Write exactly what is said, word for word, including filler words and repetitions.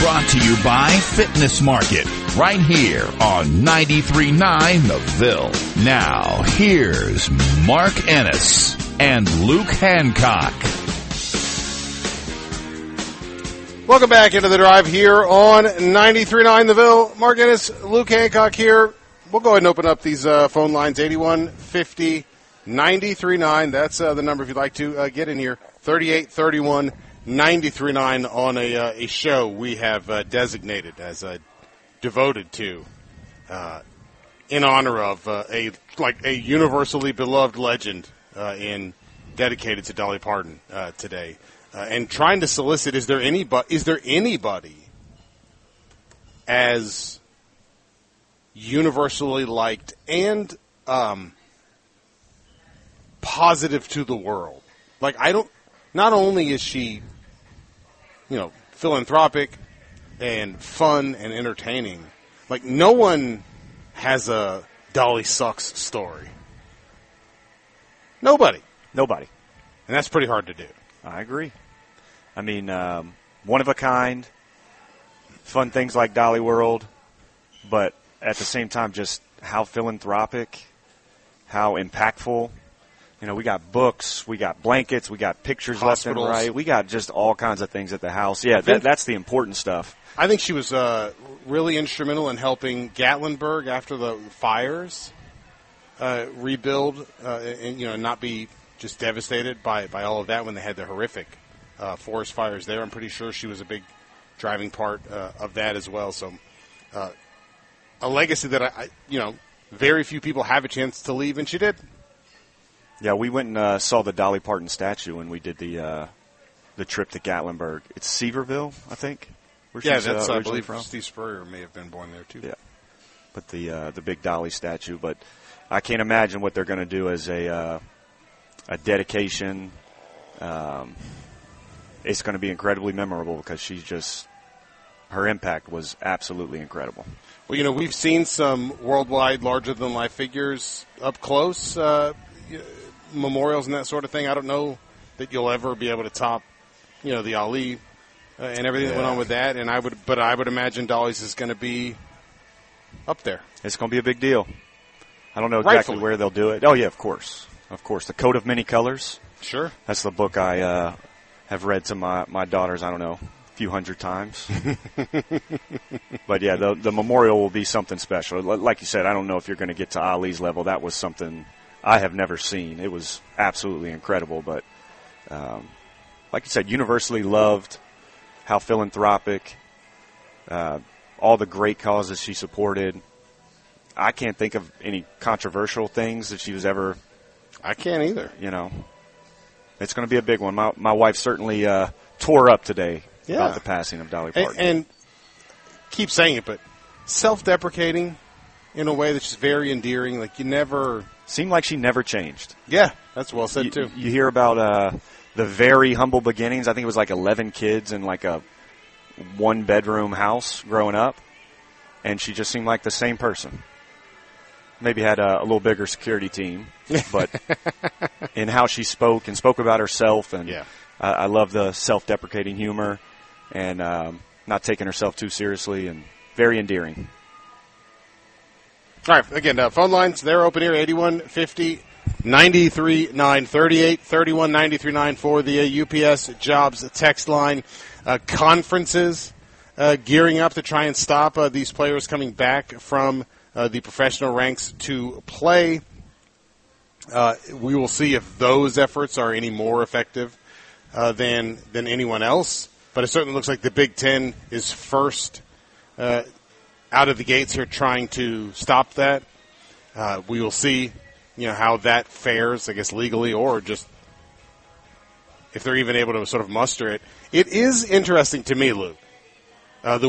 brought to you by Fitness Market, right here on ninety-three point nine The Ville. Now, here's Mark Ennis and Luke Hancock. Welcome back into the drive here on ninety-three point nine The Ville. Mark Ennis, Luke Hancock here. We'll go ahead and open up these uh, phone lines, eighty-one fifty, ninety-three point nine. That's uh, the number if you'd like to uh, get in here, thirty-eight thirty-one, ninety-three point nine on a, uh, a show we have uh, designated as uh, devoted to uh, in honor of uh, a like a universally beloved legend uh, in dedicated to Dolly Parton uh, today. Uh, and trying to solicit, is there any is there anybody as universally liked and um, positive to the world? Like, I don't. Not only is she, you know, philanthropic and fun and entertaining, like no one has a Dolly sucks story. Nobody. Nobody. And that's pretty hard to do. I agree. I mean, um, one of a kind, fun things like Dolly World, but at the same time, just how philanthropic, how impactful. You know, we got books, we got blankets, we got pictures Hospitals. left and right. We got just all kinds of things at the house. Yeah, that, that's the important stuff. I think she was uh, really instrumental in helping Gatlinburg after the fires uh, rebuild uh, and, you know, not be just devastated by, by all of that when they had the horrific uh, forest fires there. I'm pretty sure she was a big driving part uh, of that as well. So uh, a legacy that, I, I, you know, very few people have a chance to leave, and she did. Yeah, we went and uh, saw the Dolly Parton statue when we did the uh, the trip to Gatlinburg. It's Seaverville, I think. Where yeah, she's, that's uh, I believe from. Steve Spurrier may have been born there too. Yeah, but the uh, the big Dolly statue. But I can't imagine what they're going to do as a uh, a dedication. Um, it's going to be incredibly memorable because she's just her impact was absolutely incredible. Well, you know, we've seen some worldwide larger-than-life figures up close. Uh, memorials and that sort of thing. I don't know that you'll ever be able to top, you know, the Ali uh, and everything yeah. that went on with that. And I would, but I would imagine Dolly's is going to be up there. It's going to be a big deal. I don't know exactly Rightfully. where they'll do it. Oh yeah, of course, of course. The Coat of Many Colors. Sure, that's the book I uh, have read to my my daughters. I don't know, a few hundred times. But yeah, the the memorial will be something special. Like you said, I don't know if you're going to get to Ali's level. That was something I have never seen. It was absolutely incredible. But um, like you said, universally loved, how philanthropic, uh, all the great causes she supported. I can't think of any controversial things that she was ever. I can't either. You know, it's going to be a big one. My my wife certainly uh, tore up today yeah. about the passing of Dolly Parton. And, and keep saying it, but self-deprecating in a way that's just very endearing. Like you never. Seemed like she never changed. Yeah, that's well said, you, too. You hear about uh, the very humble beginnings. I think it was like eleven kids in like a one-bedroom house growing up, and she just seemed like the same person. Maybe had a, a little bigger security team, but in how she spoke and spoke about herself, and yeah. uh, I love the self-deprecating humor and um, not taking herself too seriously, and very endearing. All right, again, uh, phone lines, they're open here, eighty-one fifty, ninety-three nine, thirty-eight thirty-one, ninety-three nine for the uh, U P S jobs text line. Uh, conferences uh, gearing up to try and stop uh, these players coming back from uh, the professional ranks to play. Uh, we will see if those efforts are any more effective uh, than than anyone else. But it certainly looks like the Big Ten is first uh out of the gates here trying to stop that. Uh, we will see, you know, how that fares, I guess, legally or just if they're even able to sort of muster it. It is interesting to me, Luke, uh, the